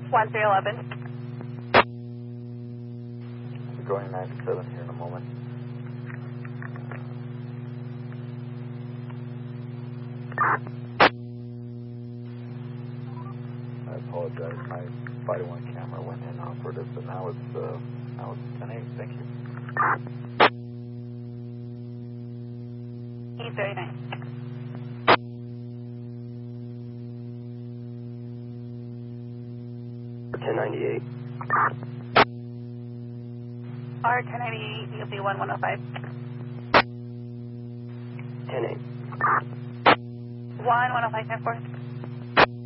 1311. Going 97 here in a moment. I apologize. My 5-1 camera went inoperative, but now it's 10-8. Thank you. 839. R1098. R1098, you'll be 1105. 10-8. 1105, 10-4.